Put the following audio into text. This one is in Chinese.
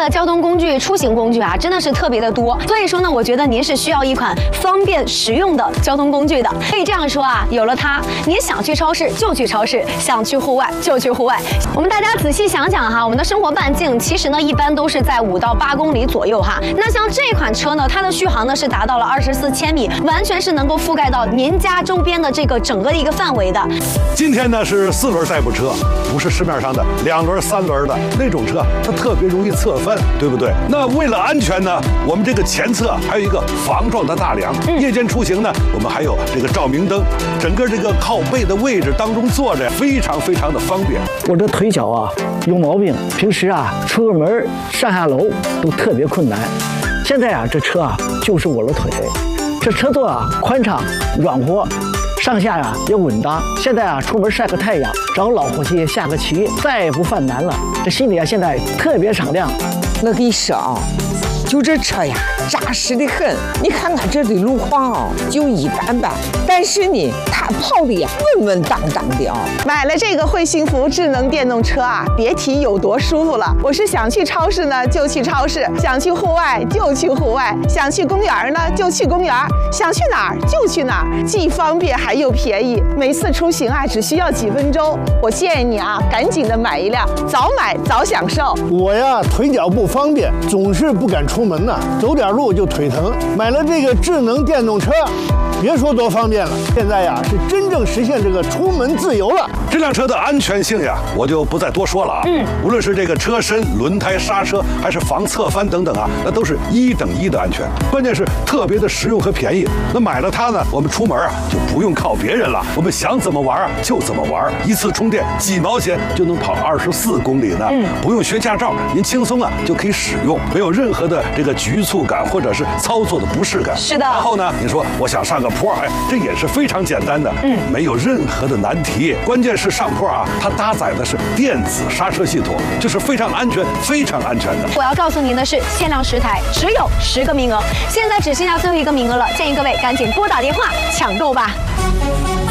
的交通工具、出行工具啊，真的是特别的多。所以说呢，我觉得您是需要一款方便实用的交通工具的。可以这样说啊，有了它，您想去超市就去超市，想去户外就去户外。我们大家仔细想想哈，我们的生活半径其实呢，一般都是在5到8公里左右哈。那像这款车呢，它的续航呢是达到了24千米，完全是能够覆盖到您家周边的这个整个的一个范围的。 今天呢是4轮代步车，不是市面上的2轮、3轮的那种车，它特别容易侧翻，对不对？那为了安全呢，我们这个前侧还有一个防撞的大梁。夜间出行呢，我们还有这个照明灯，整个这个靠背的位置当中坐着，非常的方便。 我这腿脚啊有毛病，平时啊出个门上下楼都特别困难。现在啊这车啊就是我的腿，这车座啊宽敞软和，上下呀也稳当。现在啊出门晒个太阳，找老伙计下个棋，再也不犯难了。这心里啊现在特别敞亮。 我跟你说啊，就这车呀扎实的很。你看看这的路况啊就一般般，但是呢它跑的呀稳稳当当的啊。 买了这个会幸福智能电动车啊，别提有多舒服了。我是想去超市呢就去超市，想去户外就去户外，想去公园呢就去公园，想去哪儿就去哪儿，既方便还又便宜。每次出行啊只需要几分钟。我建议你啊赶紧的买一辆，早买早享受。 我呀腿脚不方便，总是不敢出门呐，走点路就腿疼。买了这个智能电动车，别说多方便了，现在呀是真正实现这个出门自由了。 这辆车的安全性呀，我就不再多说了啊。无论是这个车身、轮胎、刹车，还是防侧翻等等啊，那都是1等1的安全。关键是特别的实用和便宜。那买了它呢，我们出门啊就不用靠别人了，我们想怎么玩啊就怎么玩，一次充电几毛钱就能跑24公里呢。不用学驾照，您轻松啊就可以使用，没有任何的这个局促感或者是操作的不适感。 是的。 然后呢，你说我想上个坡，哎，这也是非常简单的，没有任何的难题。关键是上坡啊，它搭载的是电子刹车系统，就是非常安全、非常安全的。 我要告诉您的是，限量10台，只有10个名额，现在只剩下最后1个名额了，建议各位赶紧拨打电话抢购吧。